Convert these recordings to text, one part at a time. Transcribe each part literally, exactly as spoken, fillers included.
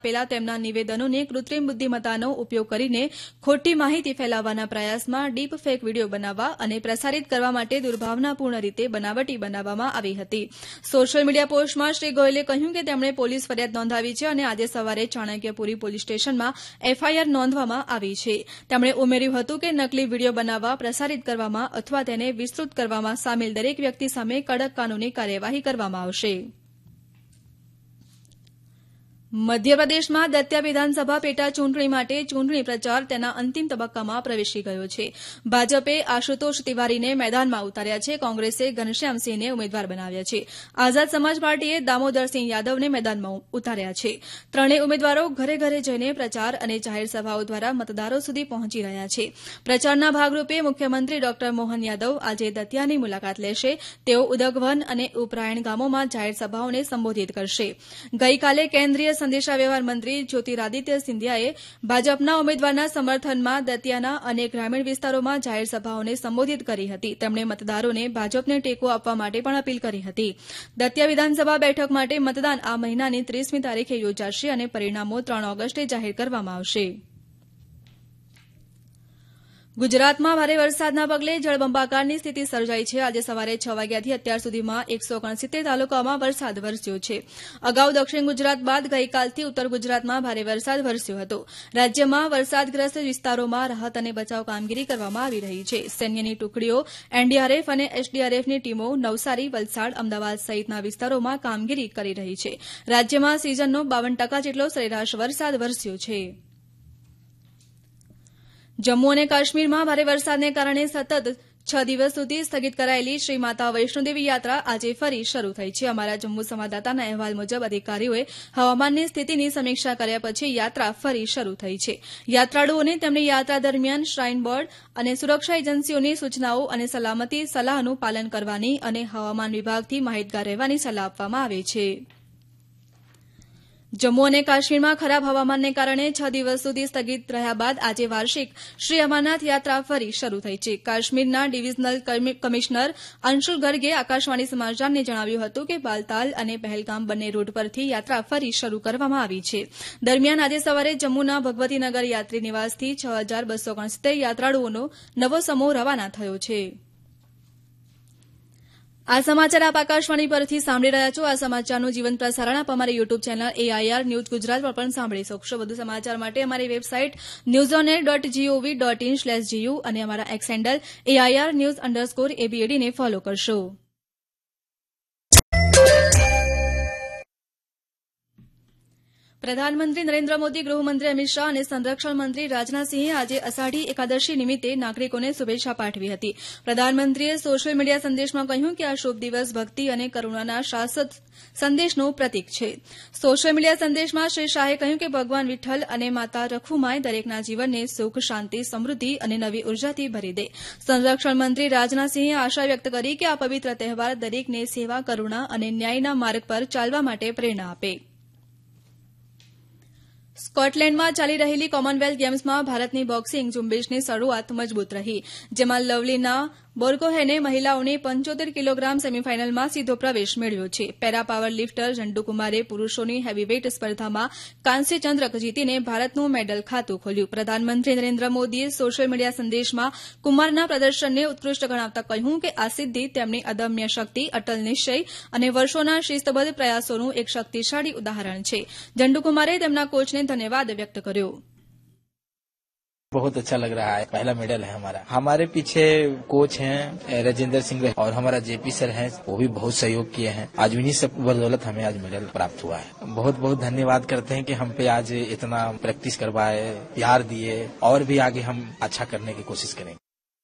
પેલા તેમના નિવેદનોને કૃત્રિમ બુદ્ધિમત્તાનો ઉપયોગ કરીને ખોટી માહિતી ફેલાવવાના પ્રયાસમાં ડીપ ફેક વિડીયો બનાવવા અને પ્રસારિત કરવા માટે દુર્ભાવનાપૂર્ણ રીતે બનાવટી બનાવવામાં આવી હતી. સોશિયલ મીડિયા પોસ્ટમાં શ્રી ગોયલે કહ્યું કે તેમણે પોલીસ ફરિયાદ નોંધાવી છે અને આજે સવારે ચાણક્યપુરી પોલીસ સ્ટેશનમાં એફઆઈઆર નોંધવામાં આવી છે. તેમણે ઉમેર્યું હતું કે નકલી વિડીયો બનાવવા, પ્રસારિત કરવામાં અથવા તેને વિસ્તૃત કરવામાં સામેલ દરેક વ્યક્તિ સામે કડક કાનૂની કાર્યવાહી કરવામાં આવશે. મધ્યપ્રદેશમાં દતિયા વિધાનસભા પેટા ચૂંટણી માટે ચૂંટણી પ્રચાર તેના અંતિમ તબક્કામાં પ્રવેશી ગયો છે. ભાજપે આશુતોષ તિવારીને મેદાનમાં ઉતાર્યા છે. કોંગ્રેસે ઘનશ્યામસિંહને ઉમેદવાર બનાવ્યા છે. આઝાદ સમાજ પાર્ટીએ દામોદરસિંહ યાદવને મેદાનમાં ઉતાર્યા છે. ત્રણેય ઉમેદવારો ઘરે ઘરે જઈને પ્રચાર અને જાહેર સભાઓ દ્વારા મતદારો સુધી પહોંચી રહ્યા છે. પ્રચારના ભાગરૂપે મુખ્યમંત્રી ડોક્ટર મોહન યાદવ આજે દતિયાની મુલાકાત લેશે. તેઓ ઉદગવન અને ઉપરાયણ ગામોમાં જાહેર સભાઓને સંબોધિત કરશે. ગઈકાલે કેન્દ્રીય સંદેશા વ્યવહાર મંત્રી જ્યોતિરાદિત્ય સિંધિયાએ ભાજપના ઉમેદવારના સમર્થનમાં દતિયાના અને ગ્રામીણ વિસ્તારોમાં જાહેર સભાઓને સંબોધિત કરી હતી. તેમણે મતદારોને ભાજપને ટેકો આપવા માટે પણ અપીલ કરી હતી. દતિયા વિધાનસભા બેઠક માટે મતદાન આ મહિનાની ત્રીસમી તારીખે યોજાશે અને પરિણામો ત્રણ ઓગસ્ટે જાહેર કરવામાં આવશે. ગુજરાતમાં ભારે વરસાદના પગલે જળબંબાકારની સ્થિતિ સર્જાઈ છે. આજે સવારે છ વાગ્યાથી અત્યાર સુધીમાં એકસો ઓગણસિત્તેર તાલુકાઓમાં વરસાદ વરસ્યો છે. અગાઉ દક્ષિણ ગુજરાત બાદ ગઈકાલથી ઉત્તર ગુજરાતમાં ભારે વરસાદ વરસ્યો હતો. રાજ્યમાં વરસાદગ્રસ્ત વિસ્તારોમાં રાહત અને બચાવ કામગીરી કરવામાં આવી રહી છે. સૈન્યની ટુકડીઓ, એનડીઆરએફ અને એસડીઆરએફની ટીમો નવસારી, વલસાડ, અમદાવાદ સહિતના વિસ્તારોમાં કામગીરી કરી રહી છે. રાજ્યમાં સિઝનનો બાવન ટકા જેટલો સરેરાશ વરસાદ વરસ્યો છે. જમ્મુ અને કાશ્મીરમાં ભારે વરસાદને કારણે સતત છ દિવસ સુધી સ્થગિત કરાયેલી શ્રી માતા વૈષ્ણોદેવી યાત્રા આજે ફરી શરૂ થઈ છે. અમારા જમ્મુ સંવાદદાતાના અહેવાલ મુજબ અધિકારીઓએ હવામાનની સ્થિતિની સમીક્ષા કર્યા પછી યાત્રા ફરી શરૂ થઈ છે. યાત્રાળુઓને તેમની યાત્રા દરમિયાન શ્રાઇન બોર્ડ અને સુરક્ષા એજન્સીઓની સૂચનાઓ અને સલામતી સલાહનું પાલન કરવાની અને હવામાન વિભાગથી માહિતગાર રહેવાની સલાહ આપવામાં આવે છે. જમ્મુ અને કાશ્મીરમાં ખરાબ હવામાનને કારણે છ દિવસ સુધી સ્થગિત રહ્યા બાદ આજે વાર્ષિક શ્રી અમરનાથ યાત્રા ફરી શરૂ થઈ છે. કાશ્મીરના ડિવિઝનલ કમિશનર અંશુલ ગર્ગે આકાશવાણી સમાચારને જણાવ્યું હતું કે બાલતાલ અને પહેલગામ બંને રૂટ પરથી યાત્રા ફરી શરૂ કરવામાં આવી છે. દરમિયાન આજે સવારે જમ્મુના ભગવતીનગર યાત્રી નિવાસથી છ હજાર બસો ઓગણસિત્તેર યાત્રાળુઓનો નવો સમૂહ રવાના થયો છે. આ સમાચાર આપ આકાશવાણી પરથી સાંભળી રહ્યા છો. આ સમાચારનું જીવંત પ્રસારણ આપ અમારી YouTube channel AIR news Gujarat પર પણ સાંભળી શકશો. વધુ સમાચાર માટે અમારી website news on air dot GOV dot in slash GU અને અમારા x handle AIR news underscore એબીએડીને follow કરશો. પ્રધાનમંત્રી નરેન્દ્ર મોદી, ગૃહમંત્રી અમિત શાહ અને સંરક્ષણ મંત્રી રાજનાથસિંહે આજે અષાઢી એકાદશી નિમિત્તે નાગરિકોને શુભેચ્છા પાઠવી હતી. પ્રધાનમંત્રીએ સોશિયલ મીડિયા સંદેશમાં કહ્યું કે આ શુભ દિવસ ભક્તિ અને કરુણાના શાશ્વત સંદેશનું પ્રતીક છે. સોશિયલ મીડિયા સંદેશમાં શ્રી શાહે કહ્યું કે ભગવાન વિઠ્ઠલ અને માતા રખુમાય દરેકના જીવનને સુખ, શાંતિ, સમૃદ્ધિ અને નવી ઉર્જાથી ભરી દે. સંરક્ષણ મંત્રી રાજનાથસિંહે આશા વ્યક્ત કરી કે આ પવિત્ર તહેવાર દરેકને સેવા, કરુણા અને ન્યાયના માર્ગ પર ચાલવા માટે પ્રેરણા આપે. સ્કોટલેન્ડમાં ચાલી રહેલી કોમનવેલ્થ ગેમ્સમાં ભારતની બોક્સિંગ ઝુંબેશની શરૂઆત મજબૂત રહી, જેમાં લવલીના બોર્ગોહેને મહિલાઓની પંચોતેર કિલોગ્રામ સેમીફાઇનલમાં સીધો પ્રવેશ મેળવ્યો છે. પેરા પાવર લિફ્ટર ઝંડુકુમારે પુરૂષોની હેવીવેઇટ સ્પર્ધામાં કાંસ્ય ચંદ્રક જીતીને ભારતનું મેડલ ખાતું ખોલ્યું. પ્રધાનમંત્રી નરેન્દ્ર મોદીએ સોશિયલ મીડિયા સંદેશમાં કુમારના પ્રદર્શનને ઉત્કૃષ્ટ ગણાવતા કહ્યું કે આ સિદ્ધિ તેમની અદમ્ય શક્તિ, અટલ નિશ્ચય અને વર્ષોના શિસ્તબદ્ધ પ્રયાસોનું એક શક્તિશાળી ઉદાહરણ છે. ઝંડુકુમારે તેમના કોચને धन्यवाद व्यक्त કર્યો. बहुत अच्छा लग रहा है. पहला मेडल है हमारा. हमारे पीछे कोच हैं राजेंद्र सिंह और हमारा जेपी सर हैं, वो भी बहुत सहयोग किए हैं. आज उन्हीं सब बदौलत हमें आज मेडल प्राप्त हुआ है. बहुत बहुत धन्यवाद करते हैं कि हम पे आज इतना प्रैक्टिस करवाए, प्यार दिए और भी आगे हम अच्छा करने की कोशिश करेंगे.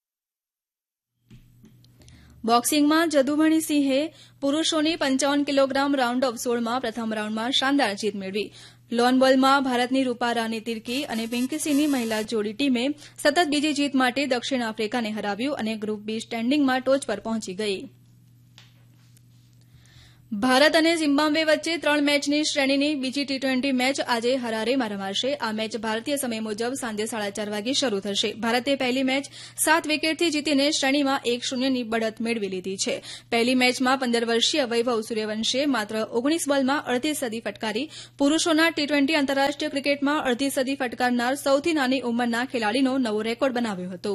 બોક્સિંગમાં જદુમણી સિંહે પુરૂષોની પંચાવન કિલોગ્રામ રાઉન્ડ ઓફ સોળમાં પ્રથમ રાઉન્ડમાં શાનદાર જીત મેળવી. લોન બોલમાં ભારતની રૂપા રાની તિર્કી અને પિંકી સિંહની મહિલા જોડી ટીમે સતત બીજી જીત માટે દક્ષિણ આફ્રિકાને હરાવ્યું અને ગ્રુપ બી સ્ટેન્ડિંગમાં ટોચ પર પહોંચી ગઈ. ભારત અને ઝિમ્બાબ્વે વચ્ચે ત્રણ મેચની શ્રેણીની બીજી ટી ટ્વેન્ટી મેચ આજે હરારેમાં રમાશે. આ મેચ ભારતીય સમય મુજબ સાંજે સાડા ચાર વાગે શરૂ થશે. ભારતે પહેલી મેચ સાત વિકેટથી જીતીને શ્રેણીમાં એક શૂન્યની બઢત મેળવી લીધી છે. પહેલી મેચમાં પંદર વર્ષીય વૈભવ સૂર્યવંશીએ માત્ર ઓગણીસ બોલમાં અડધી સદી ફટકારી પુરૂષોના ટી ટ્વેન્ટી આંતરરાષ્ટ્રીય ક્રિકેટમાં અડધી સદી ફટકારનાર સૌથી નાની ઉંમરના ખેલાડીનો નવો રેકોર્ડ બનાવ્યો હતો.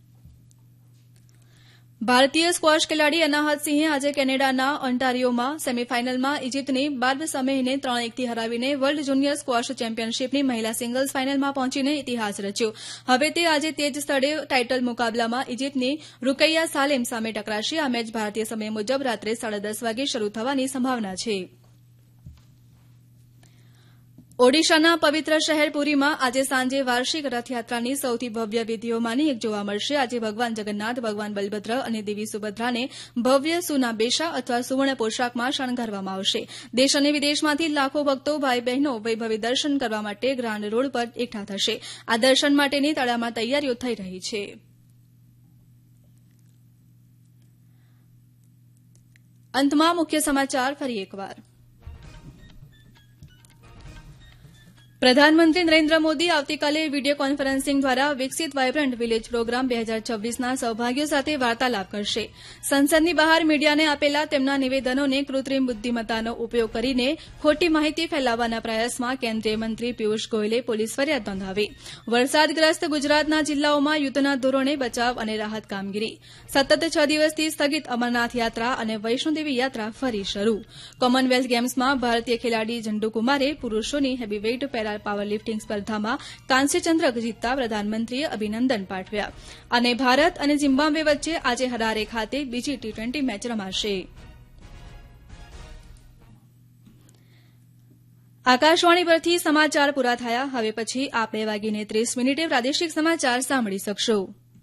ભારતીય સ્ક્વોશ ખેલાડી અનાહત સિંહે આજે કેનેડાના ઓન્ટારિયોમાં સેમીફાઇનલમાં ઇજિપ્તની બાર્બ સમેહને ત્રણ એકથી હરાવીને વર્લ્ડ જુનિયર સ્ક્વોશ ચેમ્પિયનશીપની મહિલા સિંગલ્સ ફાઇનલમાં પહોંચીને ઇતિહાસ રચ્યો. હવે તે આજે તે જ સ્થળે ટાઇટલ મુકાબલામાં ઇજિપ્તની રૂકૈયા સાલેમ સામે ટકરાશે. આ મેચ ભારતીય સમય મુજબ રાત્રે સાડા દસ વાગે શરૂ થવાની સંભાવના છે. ઓડિશાના પવિત્ર શહેર પુરીમાં આજે સાંજે વાર્ષિક રથયાત્રાની સૌથી ભવ્ય વિધિઓમાંની એક જોવા મળશે. આજે ભગવાન જગન્નાથ, ભગવાન બલભદ્ર અને દેવી સુભદ્રાને ભવ્ય સુના બેશા અથવા સુવર્ણ પોશાકમાં શણગારવામાં આવશે. દેશ અને વિદેશમાંથી લાખો ભક્તો ભાઈ બહેનો વૈભવી દર્શન કરવા માટે ગ્રાન્ડ રોડ પર એકઠા થશે. આ દર્શન માટેની તડામાર તૈયારીઓ થઈ રહી છે. અંતમાં મુખ્ય સમાચાર ફરી એકવાર. પ્રધાનમંત્રી નરેન્દ્ર મોદી આવતીકાલે વિડીયો કોન્ફરન્સિંગ દ્વારા વિકસિત વાયબ્રન્ટ વિલેજ પ્રોગ્રામ બે હજાર છવ્વીસના સૌભાગ્યો સાથે વાર્તાલાપ કરશે. સંસદની બહાર મીડિયાને આપેલા તેમના નિવેદનોને કૃત્રિમ બુદ્ધિમત્તાનો ઉપયોગ કરીને ખોટી માહિતી ફેલાવવાના પ્રયાસમાં કેન્દ્રીય મંત્રી પિયુષ ગોયલે પોલીસ ફરિયાદ નોંધાવી. વરસાદગ્રસ્ત ગુજરાતના જિલ્લાઓમાં યુદ્ધના ધોરણે બચાવ અને રાહત કામગીરી. સતત છ દિવસથી સ્થગિત અમરનાથ યાત્રા અને વૈષ્ણોદેવી યાત્રા ફરી શરૂ. કોમનવેલ્થ ગેમ્સમાં ભારતીય ખેલાડી ઝંડુકુમારે પુરૂષોની હેવીવેઇટ પેરા પાવર લિફ્ટિંગ સ્પર્ધામાં કાંસ્ય ચંદ્રક જીતતા પ્રધાનમંત્રીએ અભિનંદન પાઠવ્યા. અને ભારત અને ઝિમ્બાબ્વે વચ્ચે આજે હરારે ખાતે બીજી ટી ટ્વેન્ટી મેચ રમાશે. આકાશવાણી પરથી સમાચાર પૂરા થયા. હવે પછી આપ બે વાગીને ત્રીસ મિનિટે પ્રાદેશિક સમાચાર સાંભળી શકશો.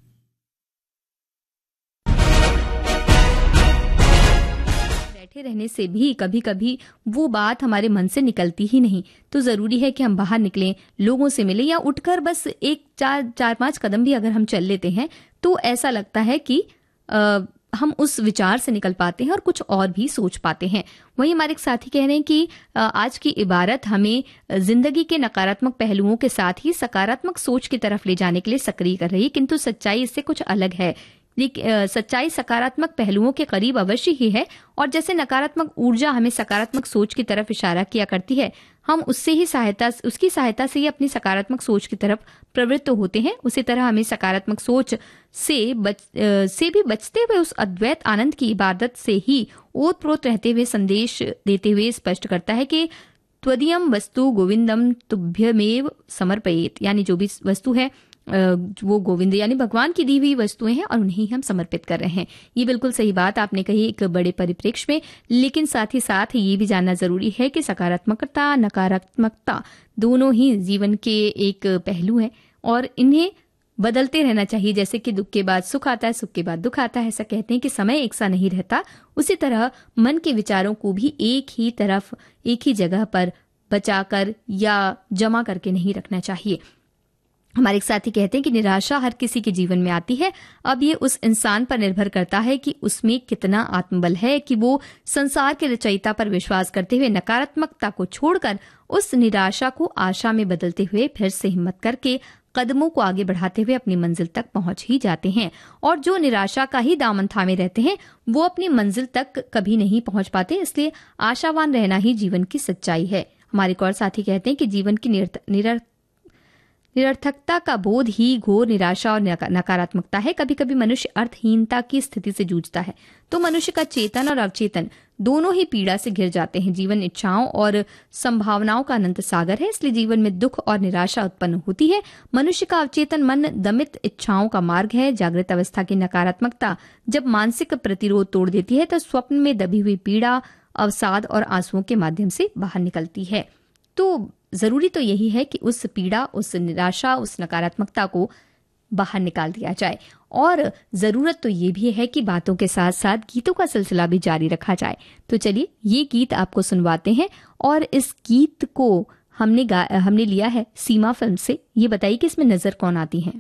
बैठे रहने से भी कभी कभी वो बात हमारे मन से निकलती ही नहीं, तो जरूरी है कि हम बाहर निकलें, लोगों से मिलें या उठकर बस एक चार चार पांच कदम भी अगर हम चल लेते हैं तो ऐसा लगता है कि आ, हम उस विचार से निकल पाते हैं और कुछ और भी सोच पाते हैं. वहीं हमारे एक साथी कह रहे हैं कि आज की इबारत हमें जिंदगी के नकारात्मक पहलुओं के साथ ही सकारात्मक सोच की तरफ ले जाने के लिए सक्रिय कर रही है, किंतु सच्चाई इससे कुछ अलग है. सच्चाई सकारात्मक पहलुओं के करीब अवश्य ही है, और जैसे नकारात्मक ऊर्जा हमें सकारात्मक सोच की तरफ इशारा किया करती है, हम उससे ही सहायता उसकी सहायता से ही अपनी सकारात्मक सोच की तरफ प्रवृत्त होते हैं. उसी तरह हमें सकारात्मक सोच से बच से भी बचते हुए उस अद्वैत आनंद की इबादत से ही ओतप्रोत रहते हुए संदेश देते हुए स्पष्ट करता है कि त्वदीयम वस्तु गोविंदम तुभ्यमेव समर्पयेत, यानी जो भी वस्तु है वो गोविंद यानी भगवान की दी हुई वस्तुएं हैं और उन्हें हम समर्पित कर रहे हैं. ये बिल्कुल सही बात आपने कही एक बड़े परिप्रेक्ष्य में, लेकिन साथ ही साथ ये भी जानना जरूरी है कि सकारात्मकता नकारात्मकता दोनों ही जीवन के एक पहलू हैं और इन्हें बदलते रहना चाहिए. जैसे कि दुख के बाद सुख आता है, सुख के बाद दुख आता है, ऐसा कहते हैं कि समय एक सा नहीं रहता. उसी तरह मन के विचारों को भी एक ही तरफ एक ही जगह पर बचाकर या जमा करके नहीं रखना चाहिए. हमारे एक साथी कहते हैं कि निराशा हर किसी के जीवन में आती है. अब ये उस इंसान पर निर्भर करता है कि उसमें कितना आत्मबल है कि वो संसार के रचयिता पर विश्वास करते हुए नकारात्मकता को छोड़कर उस निराशा को आशा में बदलते हुए फिर से हिम्मत करके कदमों को आगे बढ़ाते हुए अपनी मंजिल तक पहुंच ही जाते हैं. और जो निराशा का ही दामन थामे रहते हैं वो अपनी मंजिल तक कभी नहीं पहुंच पाते. इसलिए आशावान रहना ही जीवन की सच्चाई है. हमारे एक और साथी कहते हैं कि जीवन की निरर्थक निरर्थकता का बोध ही घोर निराशा और नकारात्मकता है. कभी कभी मनुष्य अर्थहीनता की स्थिति से जूझता है तो मनुष्य का चेतन और अवचेतन दोनों ही पीड़ा से घिर जाते हैं. जीवन इच्छाओं और संभावनाओं का अनंत सागर है, इसलिए जीवन में दुख और निराशा उत्पन्न होती है. मनुष्य का अवचेतन मन दमित इच्छाओं का मार्ग है. जागृत अवस्था की नकारात्मकता जब मानसिक प्रतिरोध तोड़ देती है तो स्वप्न में दबी हुई पीड़ा अवसाद और आंसुओं के माध्यम से बाहर निकलती है. तो जरूरी तो यही है कि उस पीड़ा, उस निराशा, उस नकारात्मकता को बाहर निकाल दिया जाए. और जरूरत तो ये भी है कि बातों के साथ साथ गीतों का सिलसिला भी जारी रखा जाए. तो चलिए ये गीत आपको सुनवाते हैं, और इस गीत को हमने हमने लिया है सीमा फिल्म से. ये बताइए कि इसमें नजर कौन आती हैं?